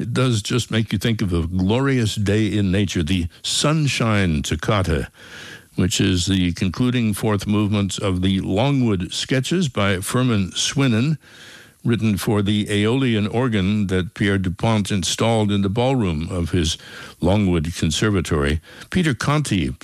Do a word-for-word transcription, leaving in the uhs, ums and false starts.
it does just make you think of a glorious day in nature, the Sunshine Toccata, which is the concluding fourth movement of the Longwood Sketches by Firmin Swinnen, written for the Aeolian organ that Pierre Dupont installed in the ballroom of his Longwood Conservatory. Peter Conti